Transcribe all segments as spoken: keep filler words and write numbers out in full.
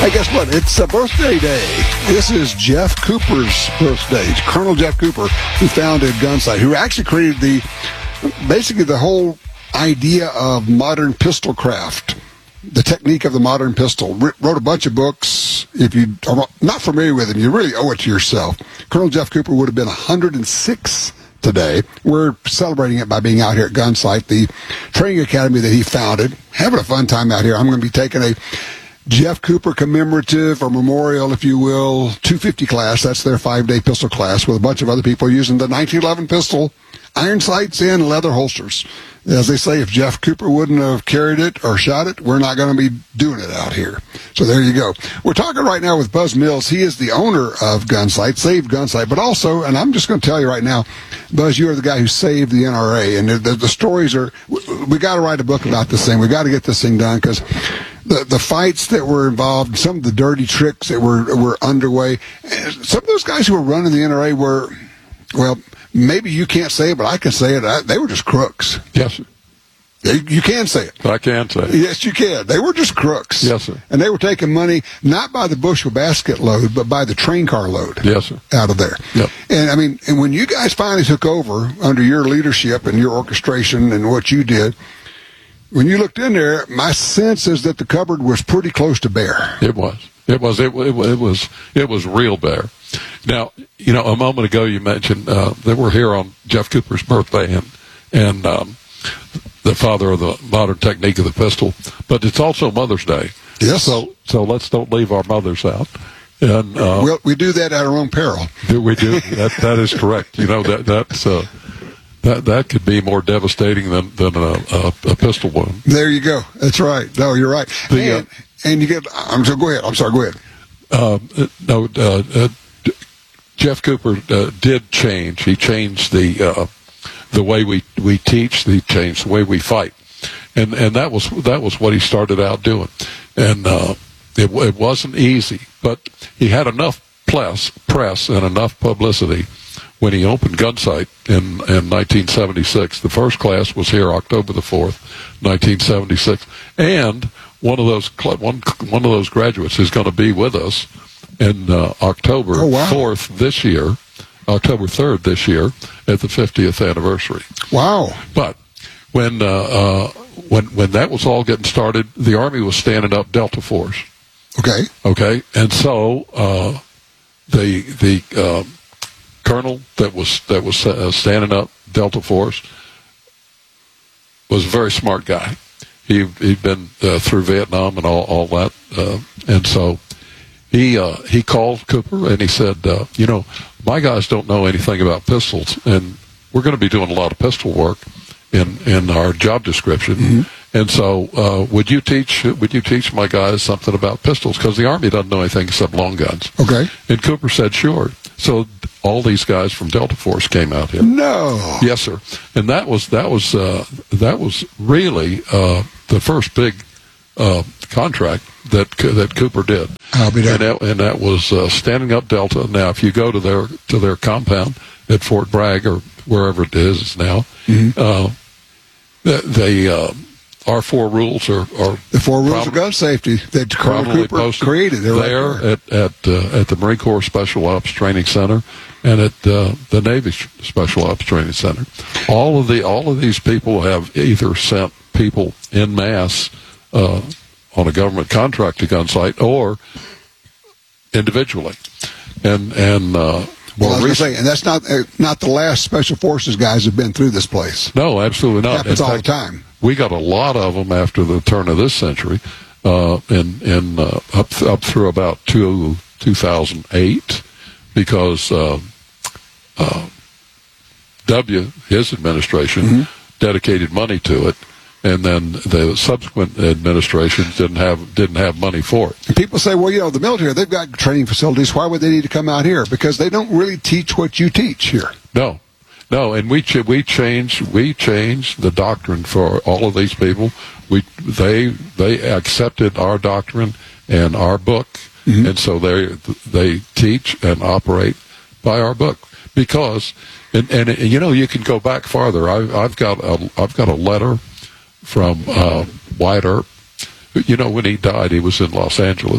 Hey, guess what? It's a birthday day. This is Jeff Cooper's birthday. Colonel Jeff Cooper, who founded Gunsight, who actually created the basically the whole idea of modern pistol craft, the technique of the modern pistol. Wrote a bunch of books. If you are not familiar with him, you really owe it to yourself. Colonel Jeff Cooper would have been one hundred six today. We're celebrating it by being out here at Gunsight, the training academy that he founded. Having a fun time out here. I'm going to be taking a Jeff Cooper commemorative or memorial, if you will, two fifty class. That's their five-day pistol class with a bunch of other people using the nineteen eleven pistol, iron sights, and leather holsters. As they say, if Jeff Cooper wouldn't have carried it or shot it, we're not going to be doing it out here. So there you go. We're talking right now with Buzz Mills. He is the owner of Gunsight, saved Gunsight, but also, and I'm just going to tell you right now, Buzz, you are the guy who saved the N R A, and the, the, the stories are, we got to write a book about this thing. We got to get this thing done because the the fights that were involved, some of the dirty tricks that were were underway, some of those guys who were running the N R A were, well, maybe you can't say it, but I can say it. I, they were just crooks. Yes, sir. You, you can say it. I can say it. Yes, you can. They were just crooks. Yes, sir. And they were taking money not by the bushel basket load, but by the train car load. Yes, sir. Out of there. Yep. And I mean, and when you guys finally took over under your leadership and your orchestration and what you did, when you looked in there, my sense is that the cupboard was pretty close to bare. It was. It was. It, it, it was. It was real bare. Now, you know, a moment ago you mentioned uh, that we're here on Jeff Cooper's birthday and and um, the father of the modern technique of the pistol, but it's also Mother's Day. Yes. So so let's don't leave our mothers out. And uh, well, we do that at our own peril. Do we do that? That is correct. You know that that's. Uh, That that could be more devastating than than a, a, a pistol wound. There you go. That's right. No, you're right. The, and, uh, and you get. I'm sorry. Go ahead. I'm sorry. Go ahead. Uh, no, uh, uh, Jeff Cooper uh, did change. He changed the uh, the way we, we teach. He changed the way we fight, and and that was that was what he started out doing. And uh, it it wasn't easy, but he had enough press press and enough publicity. When he opened Gunsight in, in nineteen seventy-six, the first class was here October the fourth, nineteen seventy-six, and one of those one one of those graduates is going to be with us in uh, October oh, wow. fourth this year, October third this year at the fiftieth anniversary. Wow! But when uh, uh, when when that was all getting started, the Army was standing up Delta Force. Okay. Okay, and so uh, the the uh, colonel that was that was uh, standing up Delta Force was a very smart guy. He he'd been uh, through Vietnam and all all that, uh, and so he uh, he called Cooper and he said, uh, you know, my guys don't know anything about pistols, and we're going to be doing a lot of pistol work in in our job description. Mm-hmm. And so, uh, would you teach would you teach my guys something about pistols? Because the Army doesn't know anything except long guns. Okay. And Cooper said, sure. So all these guys from Delta Force came out here. No. Yes, sir. And that was that was uh, that was really uh, the first big uh, contract that that Cooper did. I'll be there. And that, and that was uh, standing up Delta. Now, if you go to their to their compound at Fort Bragg or wherever it is now, mm-hmm. uh, they. Uh, Our four rules are, are the four rules of gun safety that Colonel Cooper created. They're there right there at at uh, at the Marine Corps Special Ops Training Center and at uh, the Navy Special Ops Training Center. All of the all of these people have either sent people en masse uh, on a government contract to Gunsight or individually, and and. Uh, Well, I was going to say, and that's not uh, not the last Special Forces guys have been through this place. No, absolutely not. It happens in all fact, the time. We got a lot of them after the turn of this century, uh, in in uh, up up through about two two thousand eight, because uh, uh, W his administration mm-hmm. dedicated money to it. And then the subsequent administrations didn't have didn't have money for it. And people say, well, you know, the military, they've got training facilities. Why would they need to come out here? Because they don't really teach what you teach here. No, no. And we ch- we changed we changed the doctrine for all of these people. We they they accepted our doctrine and our book, mm-hmm. and so they they teach and operate by our book. Because and and you know, you can go back farther. I, I've got a I've got a letter from uh, Wyatt Earp. You know, when he died, he was in Los Angeles,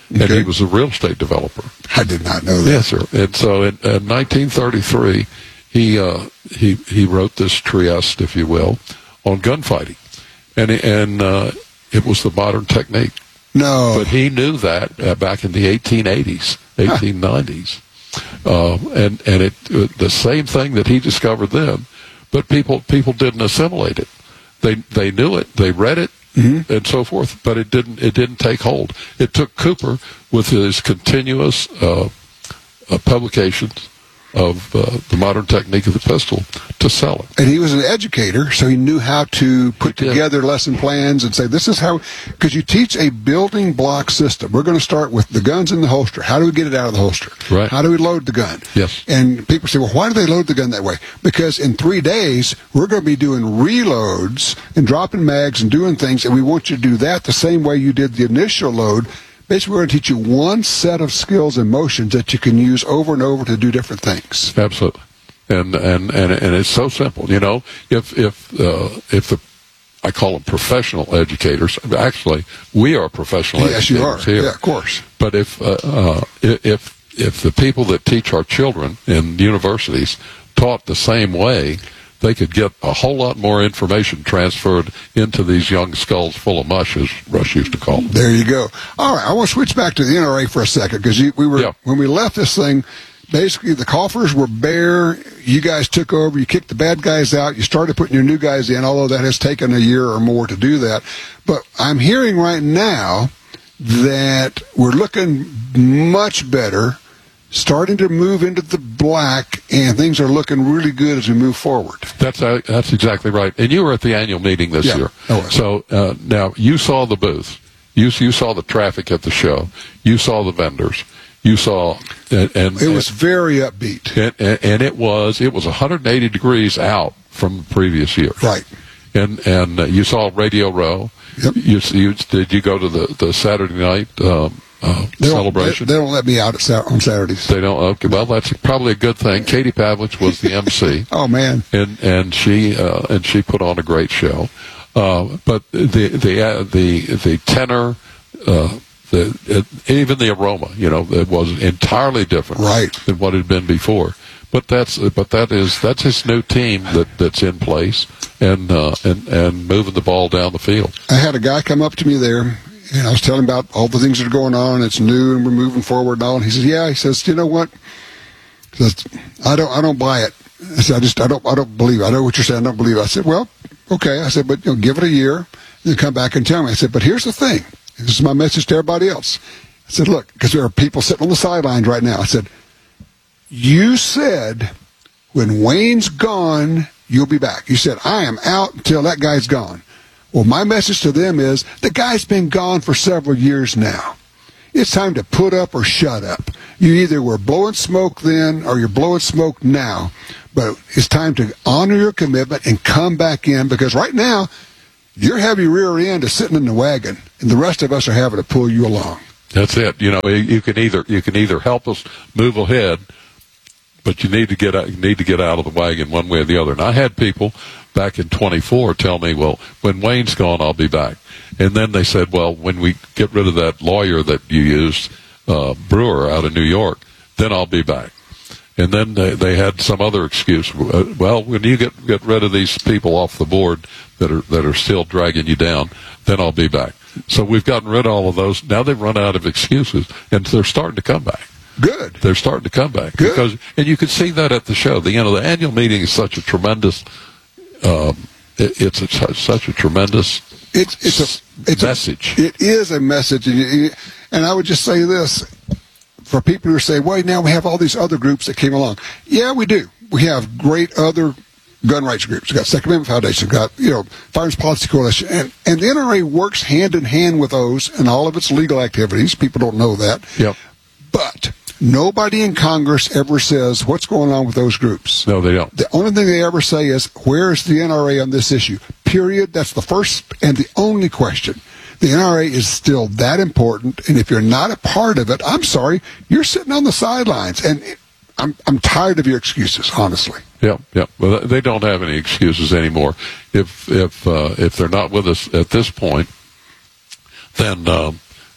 and Okay. he was a real estate developer. I did not know that. Yes, sir. And so in, in nineteen thirty-three, he uh, he he wrote this Trieste, if you will, on gunfighting, and and uh, it was the modern technique. No. But he knew that uh, back in the eighteen eighties, eighteen nineties, uh, and and it uh, the same thing that he discovered then, but people people didn't assimilate it. They they knew it, they read it, mm-hmm. and so forth, but it didn't it didn't take hold. It took Cooper with his continuous uh, uh, publications of uh, the modern technique of the pistol to sell it. And he was an educator, so he knew how to put He did. together lesson plans and say, this is how, because you teach a building block system. We're going to start with the guns in the holster. How do we get it out of the holster? Right. How do we load the gun? Yes. And people say, well, why do they load the gun that way? Because in three days, we're going to be doing reloads and dropping mags and doing things, and we want you to do that the same way you did the initial load. Basically, we're going to teach you one set of skills and motions that you can use over and over to do different things. Absolutely, and and and and it's so simple. You know, if if uh, if the I call them professional educators. Actually, we are professional Yes, you are. educators here. Yeah, of course. But if uh, uh, if if the people that teach our children in universities taught the same way, they could get a whole lot more information transferred into these young skulls full of mush, as Rush used to call them. There you go. All right, I want to switch back to the N R A for a second because we were Yeah. when we left this thing. Basically, the coffers were bare. You guys took over. You kicked the bad guys out. You started putting your new guys in, although that has taken a year or more to do that. But I'm hearing right now that we're looking much better, starting to move into the black, and things are looking really good as we move forward. That's uh, that's exactly right. And you were at the annual meeting this Yeah, year. I was. So uh, now you saw the booth. You you saw the traffic at the show. You saw the vendors. You saw, and, and It was very upbeat. and, and, and it was it was one hundred eighty degrees out from the previous year. Right. And and uh, you saw Radio Row. Yep. You, you did you go to the, the Saturday night um, uh, They don't- celebration? They, they don't let me out at Sat- on Saturdays. They don't. Okay, well, that's probably a good thing. Katie Pavlich was the M C. Oh, man. and and she uh, and she put on a great show. Uh, but the the uh, the the tenor, uh, the it, even the aroma, you know, it was entirely different Right. than what had been before. But that's but that is that's his new team that, that's in place and uh, and and moving the ball down the field. I had a guy come up to me there, and I was telling him about all the things that are going on. It's new, and we're moving forward and all. And he says, "Yeah." He says, "You know what?" He says, "I don't, I don't buy it." I said, "I just, I don't, I don't believe it. I know what you're saying. I don't believe it." I said, "Well, okay." I said, "But you know, give it a year, and then come back and tell me." I said, "But here's the thing. This is my message to everybody else." I said, "Look, because there are people sitting on the sidelines right now." I said, "You said when Wayne's gone, you'll be back. You said, I am out until that guy's gone." Well, my message to them is, the guy's been gone for several years now. It's time to put up or shut up. You either were blowing smoke then or you're blowing smoke now. But it's time to honor your commitment and come back in, because right now, your heavy rear end is sitting in the wagon, and the rest of us are having to pull you along. That's it. You know, you can either you can either help us move ahead, but you need to get out, you need to get out of the wagon one way or the other. And I had people back in twenty-four tell me, "Well, when Wayne's gone, I'll be back." And then they said, "Well, when we get rid of that lawyer that you used, uh, Brewer out of New York, then I'll be back." And then they, they had some other excuse. Uh, well, when you get get rid of these people off the board that are that are still dragging you down, then I'll be back. So we've gotten rid of all of those. Now they've run out of excuses, and they're starting to come back. Good. They're starting to come back. Good. Because, and you can see that at the show. The, you know, the annual meeting is such a tremendous, um, it, it's a, such a tremendous It's it's a it's message. A, it is a message, and, you, and I would just say this for people who say, "Well, now we have all these other groups that came along." Yeah, we do. We have great other gun rights groups. We've got Second Amendment Foundation. We've got, you know, Firearms Policy Coalition, and and the N R A works hand in hand with those and all of its legal activities. People don't know that. Yep. But nobody in Congress ever says what's going on with those groups. No, they don't. The only thing they ever say is, where's the N R A on this issue? Period. That's the first and the only question. The N R A is still that important, and if you're not a part of it, I'm sorry, you're sitting on the sidelines. And it, I'm I'm tired of your excuses, honestly. Yeah, yeah. Well, they don't have any excuses anymore. If if uh, if they're not with us at this point, then um,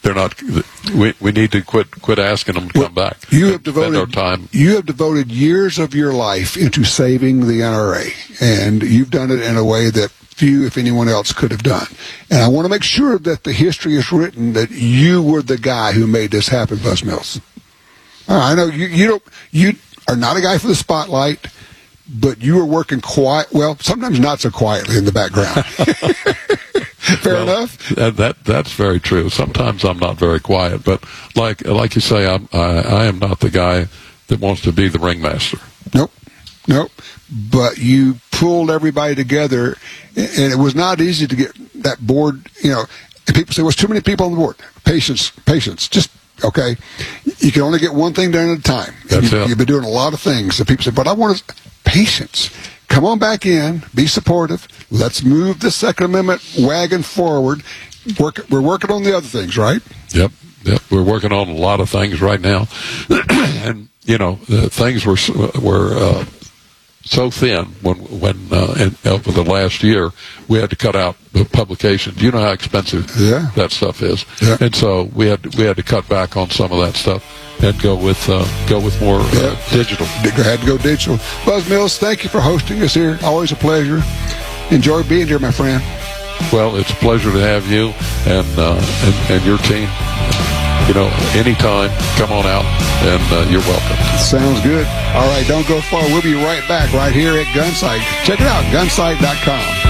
they're not. We we need to quit quit asking them to well, come back. You have devoted our time. You have devoted years of your life into saving the N R A, and you've done it in a way that few, if anyone else, could have done. And I want to make sure that the history is written that you were the guy who made this happen, Buzz Mills. Uh, I know you. You don't. You are not a guy for the spotlight, but you were working quiet. Well, sometimes not so quietly in the background. Fair well, enough. That, that that's very true. Sometimes I'm not very quiet, but like like you say, I'm, I I am not the guy that wants to be the ringmaster. Nope, nope. But you pulled everybody together, and it was not easy to get that board. You know, and people say, "Well, there's too many people on the board." Patience, patience. Just okay. You can only get one thing done at a time. That's you, it. You've been doing a lot of things. And people say, "But I want to patience." Come on back in. Be supportive. Let's move the Second Amendment wagon forward. Work, we're working on the other things, right? Yep. Yep. We're working on a lot of things right now, and you know, uh, things were were uh, so thin when when uh, in, over the last year we had to cut out the publications. You know how expensive yeah. that stuff is, yeah. and so we had to, we had to cut back on some of that stuff and go with uh, go with more uh, yeah. digital. I had to go digital. Buzz Mills, thank you for hosting us here. Always a pleasure. Enjoy being here, my friend. Well, it's a pleasure to have you and uh, and, and your team. You know, anytime, come on out, and uh, you're welcome. Sounds good. All right, don't go far. We'll be right back right here at Gunsight. Check it out, gunsight dot com.